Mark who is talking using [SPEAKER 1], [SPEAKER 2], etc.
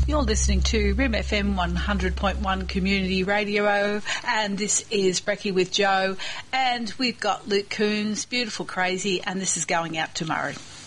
[SPEAKER 1] You're listening to RIM FM 100.1 Community Radio, and this is Brekkie with Joe, and we've got Luke Combs, Beautiful Crazy, and this is going out to Murray.